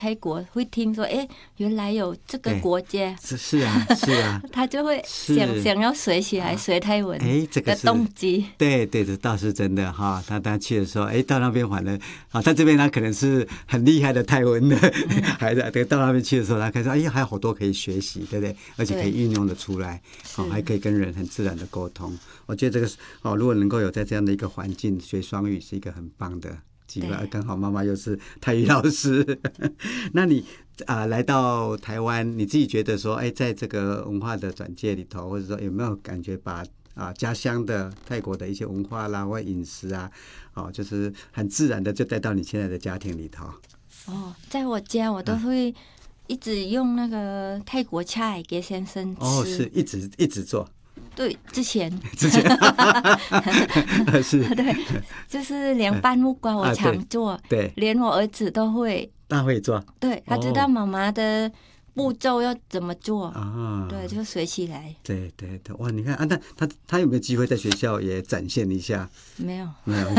泰国会听说，原来有这个国家， 是啊， 他就会想要学起来学泰文的动机。 对，这倒是真的哈。他当去的时候，到那边反正他这边他可能是很厉害的泰文的孩子，到那边去的时候，他开始还有好多可以学习，对不对？而且可以运用的出来，还可以跟人很自然的沟通。我觉得这个如果能够有在这样的一个环境学双语，是一个很棒的。刚好妈妈又是泰语老师那你来到台湾，你自己觉得说在这个文化的转介里头，或者说有没有感觉把家乡的泰国的一些文化啦或饮食就是很自然的就带到你现在的家庭里头？ 在我家我都会一直用那个泰国菜给先生吃。 是一直做。 对，之前是对，就是凉拌木瓜我常做， 对， 连我儿子都会， 他会做， 对，他知道妈妈的步骤要怎么做对，就学起来。 对，哇，你看那他有没有机会在学校也展现一下？ 没有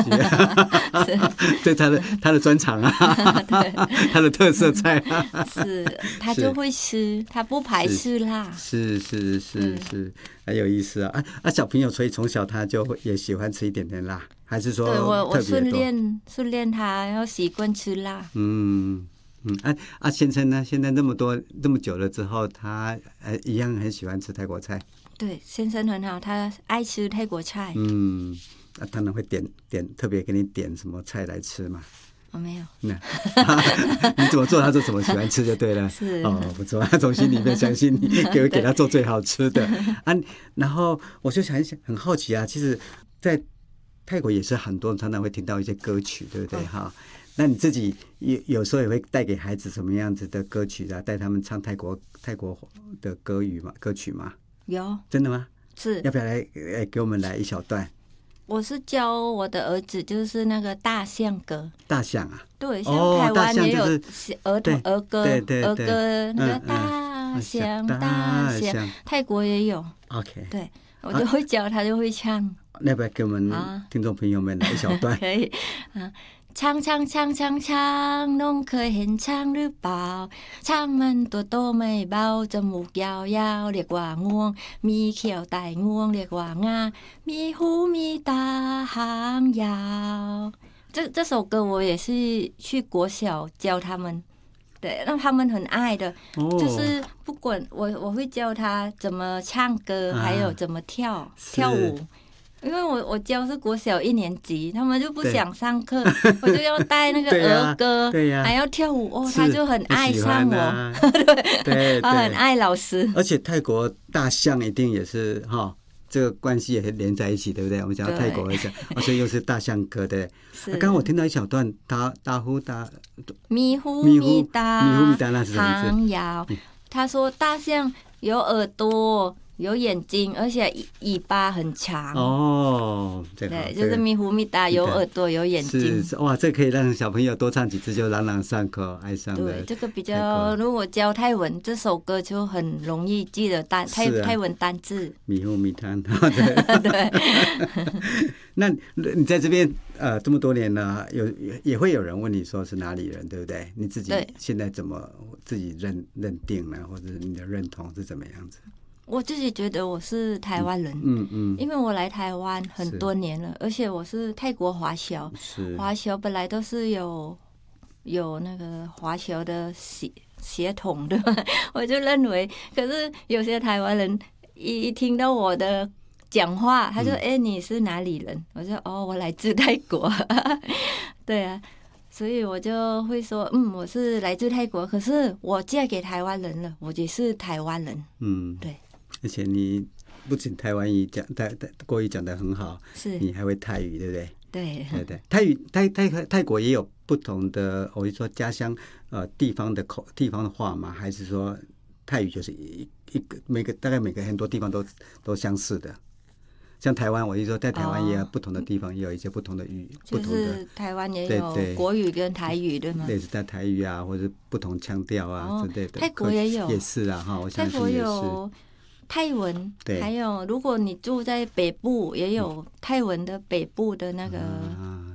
对他的专长对，他的特色菜是他就会吃，他不排斥辣。是很有意思小朋友所以从小他就也喜欢吃一点点辣，还是说对我训练他要习惯吃辣。 先生呢？现在这么久了之后，他一样很喜欢吃泰国菜。 对，先生很好，他爱吃泰国菜。 他能会点特别给你点什么菜来吃吗？ 没有。 你怎么做他就怎么喜欢吃就对了。 是不错，他从心里面相信你，给他做最好吃的然后我就很好奇其实，在泰国也是很多人常常会听到一些歌曲，对不对？那你自己有时候也会带给孩子什么样子的歌曲带他们唱泰国的歌曲吗？ 有。 真的吗？ 是。 要不要来给我们来一小段？ 我是教我的儿子，就是那个大象歌。 大象对，像台湾也有儿歌，儿歌那个大象，泰国也有。 OK， 对，我就会教他，就会唱。 要不要给我们听众朋友们来一小段？ 可以唱，侬เคยเห็นช้างหรือเปล่าช้างมันตัวโตไม่เบาจมูกยาวๆเรียกว่างวงมีเขียวไต่งวงเรียกว่างามีหูมีตาหางยาว这首歌我也是去国小教他们，对，让他们很爱的就是不管我会教他怎么唱歌还有怎么跳舞，因为我教是国小1年级，他们就不想上课，我就要带那个儿歌还要跳舞他就很爱上我对，他很爱老师。 而且泰国大象一定也是这个关系也连在一起，对不对？我们讲到泰国所以又是大象歌的。刚刚我听到一小段大呼大咪呼咪哒那是什么意思？ 他说大象有耳朵有眼睛，而且尾巴很长对，就是咪呼咪哒，有耳朵有眼睛。 是哇，这可以让小朋友多唱几次就朗朗上口，爱上的。 对，这个比较，如果教泰文，这首歌就很容易记得泰文单字。 咪呼咪哒对。那你在这边这么多年了，也会有人问你说是哪里人，对不对？你自己现在怎么自己认定呢？或者你的认同是怎么样子？ 我自己觉得我是台湾人，因为我来台湾很多年了，而且我是泰国华侨，华侨本来都是有那个华侨的血统的，我就认为，可是有些台湾人一听到我的讲话，他就你是哪里人？我说我来自泰国，对啊。所以我就会说，我是来自泰国，可是我嫁给台湾人了，我也是台湾人。对。 而且你不仅台湾语讲国语讲得很好， 是你还会泰语，对不对？ 对， 泰语泰国也有不同的，我就说家乡地方的话吗？还是说泰语就是大概每个很多地方都相似的？像台湾，我就说在台湾也有不同的地方，也有一些不同的语， 就是台湾也有国语跟台语，对吗？ 类似在台语或者不同腔调之类的。 泰国也有， 也是我相信也是。泰国有泰文，还有如果你住在北部，也有泰文的北部的那个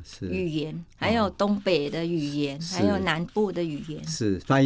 是语言，还有东北的语言，还有南部的语言。 是发音